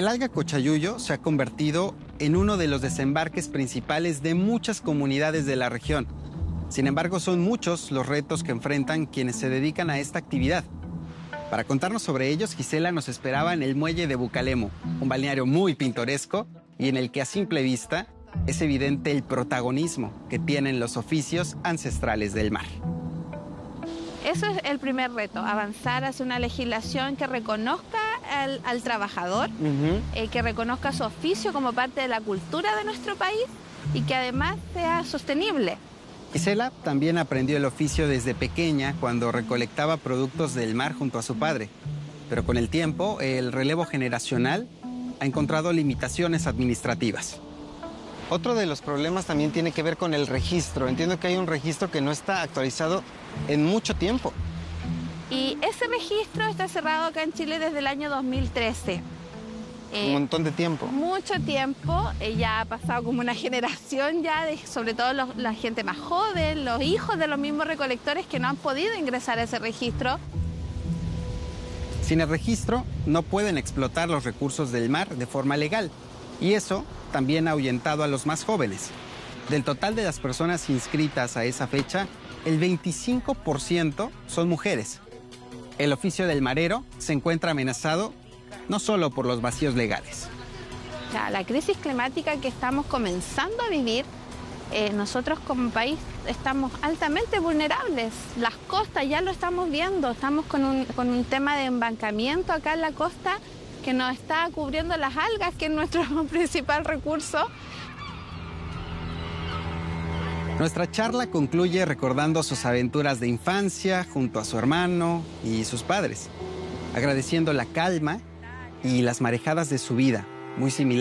El alga cochayuyo se ha convertido en uno de los desembarques principales de muchas comunidades de la región. Sin embargo, son muchos los retos que enfrentan quienes se dedican a esta actividad. Para contarnos sobre ellos, Gisela nos esperaba en el muelle de Bucalemo, un balneario muy pintoresco y en el que a simple vista es evidente el protagonismo que tienen los oficios ancestrales del mar. Eso es el primer reto, avanzar hacia una legislación que reconozca al trabajador, que reconozca su oficio como parte de la cultura de nuestro país y que además sea sostenible. Gisela también aprendió el oficio desde pequeña cuando recolectaba productos del mar junto a su padre. Pero con el tiempo, el relevo generacional ha encontrado limitaciones administrativas. Otro de los problemas también tiene que ver con el registro. Entiendo que hay un registro que no está actualizado en mucho tiempo. Y ese registro está cerrado acá en Chile desde el año 2013. Un montón de tiempo. Mucho tiempo, ya ha pasado como una generación ya, sobre todo la gente más joven, los hijos de los mismos recolectores que no han podido ingresar a ese registro. Sin el registro, no pueden explotar los recursos del mar de forma legal. Y eso también ha ahuyentado a los más jóvenes. Del total de las personas inscritas a esa fecha, el 25% son mujeres. El oficio del marero se encuentra amenazado no solo por los vacíos legales. La crisis climática que estamos comenzando a vivir, nosotros como país estamos altamente vulnerables. Las costas ya lo estamos viendo, estamos con un tema de embancamiento acá en la costa que nos está cubriendo las algas, que es nuestro principal recurso. Nuestra charla concluye recordando sus aventuras de infancia junto a su hermano y sus padres, agradeciendo la calma y las marejadas de su vida, muy similar